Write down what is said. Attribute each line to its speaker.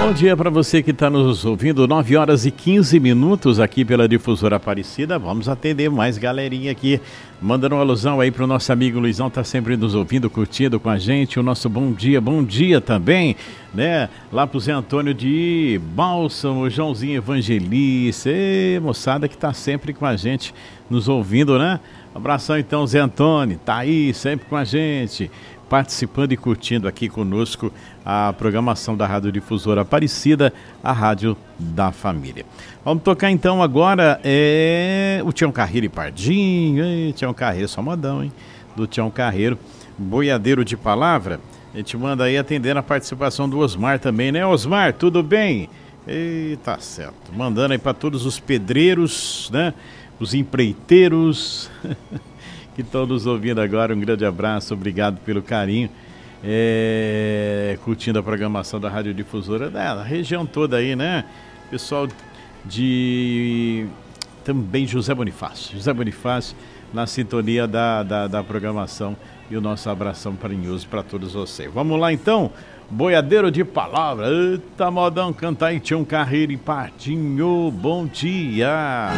Speaker 1: Bom dia para você que está nos ouvindo, 9 horas e 15 minutos aqui pela Difusora Aparecida. Vamos atender mais galerinha aqui, mandando uma alusão aí para o nosso amigo Luizão, tá sempre nos ouvindo, curtindo com a gente. O nosso bom dia também, né? Lá pro Zé Antônio de Bálsamo, Joãozinho Evangelista, moçada que tá sempre com a gente, nos ouvindo, né? Abração então, Zé Antônio, tá aí sempre com a gente, participando e curtindo aqui conosco a programação da Rádio Difusora Aparecida, a Rádio da Família. Vamos tocar então agora o Tião Carreiro e Pardinho. Tião Carreiro, só modão, hein? Do Tião Carreiro, boiadeiro de palavra. A gente manda aí atendendo a participação do Osmar também, né, Osmar? Tudo bem? Tá certo. Mandando aí para todos os pedreiros, né? Os empreiteiros que estão nos ouvindo agora, um grande abraço, obrigado pelo carinho, curtindo a programação da Rádio Difusora, da região toda aí, né? Pessoal de também José Bonifácio na sintonia da programação, e o nosso abração carinhoso para todos vocês. Vamos lá então, boiadeiro de palavra, eita modão, cantar aí Tião Carreiro e Pardinho, bom dia!